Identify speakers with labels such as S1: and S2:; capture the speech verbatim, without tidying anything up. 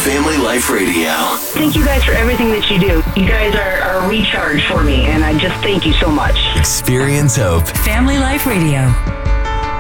S1: Family Life Radio.
S2: Thank you guys for everything that you do. You guys are, are a recharge for me, and I just thank you so much.
S1: Experience hope.
S3: Family Life Radio.